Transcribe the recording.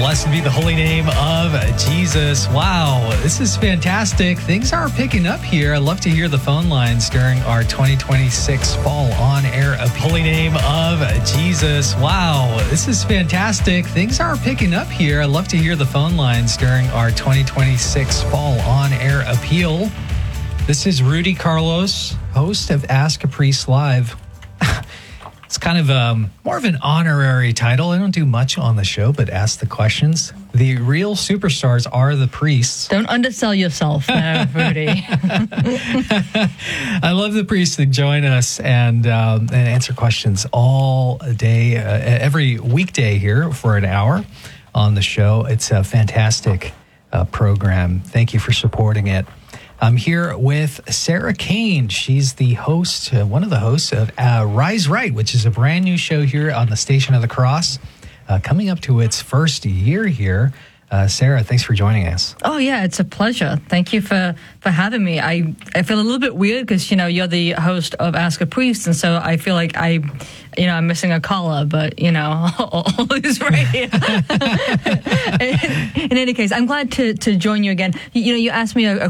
Blessed be the holy name of Jesus. Wow, this is fantastic. Things are picking up here. I'd love to hear the phone lines during our 2026 fall on air of holy name of Jesus. Wow, this is fantastic. Things are picking up here. I'd love to hear the phone lines during our 2026 fall on air appeal. This is Rudy Carlos, host of Ask a Priest Live. It's kind of more of an honorary title. I don't do much on the show, but ask the questions. The real superstars are the priests. Don't undersell yourself there, Rudy. I love the priests that join us and answer questions all day, every weekday here for an hour on the show. It's a fantastic program. Thank you for supporting it. I'm here with Sarah Kane. She's the host, one of the hosts of Rise Right, which is a brand new show here on the Station of the Cross, coming up to its first year here. Sarah, thanks for joining us. Oh, yeah, it's a pleasure. Thank you for having me. I feel a little bit weird because, you're the host of Ask a Priest, and so I feel like I'm missing a collar, but, all is right here. In any case, I'm glad to join you again. You asked me a